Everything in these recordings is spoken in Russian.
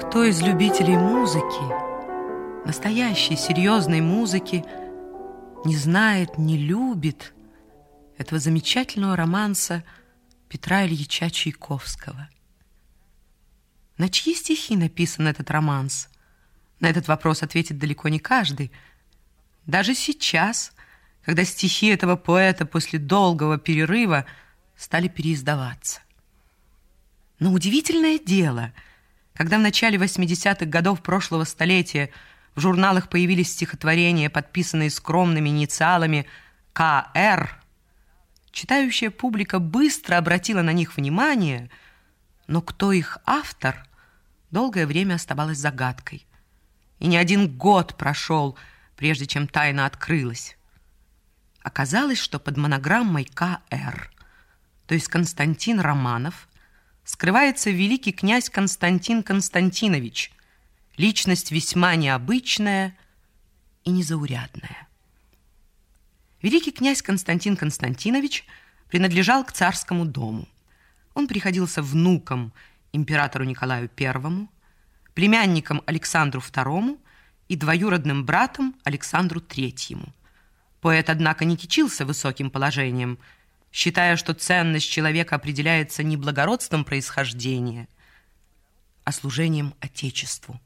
Кто из любителей музыки, настоящей серьезной музыки, не знает, не любит этого замечательного романса Петра Ильича Чайковского? На чьи стихи написан этот романс? На этот вопрос ответит далеко не каждый. Даже сейчас, когда стихи этого поэта после долгого перерыва стали переиздаваться. Но удивительное дело, когда в начале 80-х годов прошлого столетия в журналах появились стихотворения, подписанные скромными инициалами К.Р., читающая публика быстро обратила на них внимание, но кто их автор, долгое время оставалось загадкой. И не один год прошел, прежде чем тайна открылась. Оказалось, что под монограммой К.Р., то есть Константин Романов, скрывается великий князь Константин Константинович, личность весьма необычная и незаурядная. Великий князь Константин Константинович принадлежал к царскому дому. Он приходился внуком императору Николаю I, племянником Александру II и двоюродным братом Александру III. Поэт, однако, не кичился высоким положением, считая, что ценность человека определяется не благородством происхождения, а служением Отечеству.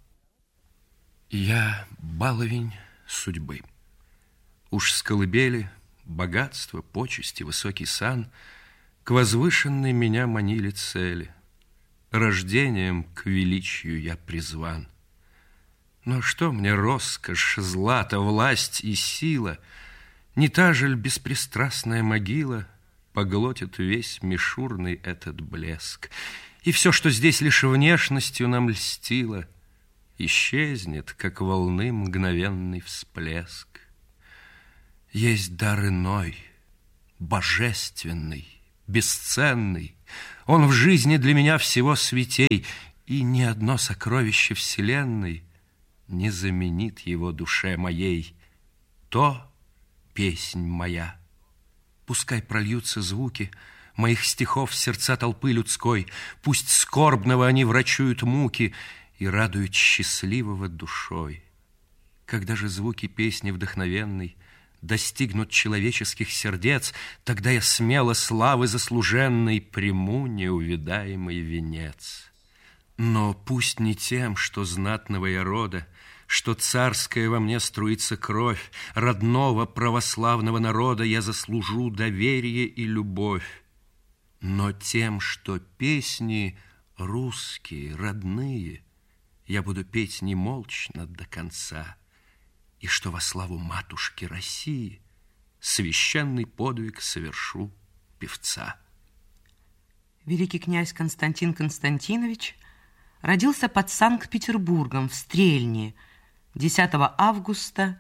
Я баловень судьбы. Уж с колыбели богатство, почести, высокий сан к возвышенной меня манили цели. Рождением к величию я призван. Но что мне роскошь, злато, власть и сила? Не та же ль беспристрастная могила поглотит весь мишурный этот блеск? И все, что здесь лишь внешностью нам льстило, исчезнет, как волны мгновенный всплеск. Есть дар иной, божественный, бесценный. Он в жизни для меня всего святей, и ни одно сокровище вселенной не заменит его душе моей. То песнь моя. Пускай прольются звуки моих стихов в сердца толпы людской, пусть скорбного они врачуют муки и радуют счастливого душой. Когда же звуки песни вдохновенной достигнут человеческих сердец, тогда я смело славы заслуженной приму неувидаемый венец. Но пусть не тем, что знатного я рода, что царская во мне струится кровь, родного православного народа я заслужу доверие и любовь, но тем, что песни русские, родные, я буду петь немолчно до конца, и что во славу матушки России священный подвиг совершу певца. Великий князь Константин Константинович родился под Санкт-Петербургом в Стрельне 10 августа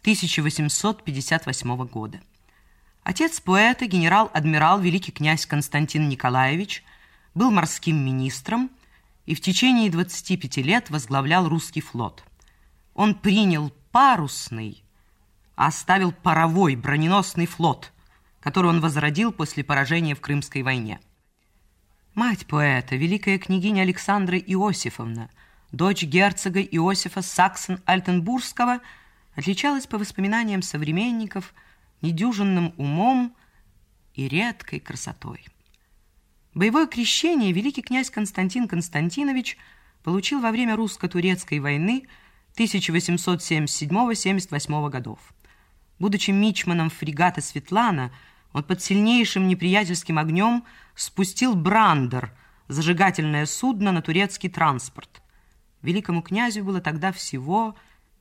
1858 года. Отец поэта, генерал-адмирал великий князь Константин Николаевич, был морским министром и в течение 25 лет возглавлял русский флот. Он принял парусный, а оставил паровой броненосный флот, который он возродил после поражения в Крымской войне. Мать поэта, великая княгиня Александра Иосифовна, дочь герцога Иосифа Саксон-Альтенбургского, отличалась, по воспоминаниям современников, недюжинным умом и редкой красотой. Боевое крещение великий князь Константин Константинович получил во время русско-турецкой войны 1877-78 годов. Будучи мичманом фрегата «Светлана», он под сильнейшим неприятельским огнем спустил брандер, зажигательное судно, на турецкий транспорт. Великому князю было тогда всего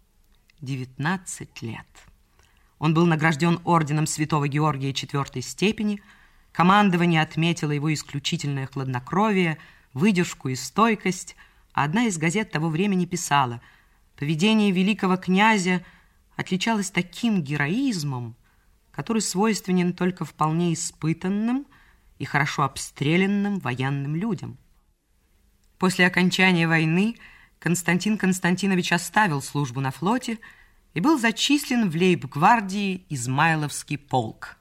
19 лет. Он был награжден орденом Святого Георгия IV степени. Командование отметило его исключительное хладнокровие, выдержку и стойкость, а одна из газет того времени писала: поведение великого князя отличалось таким героизмом, который свойственен только вполне испытанным и хорошо обстрелянным военным людям. После окончания войны Константин Константинович оставил службу на флоте и был зачислен в лейб-гвардии Измайловский полк.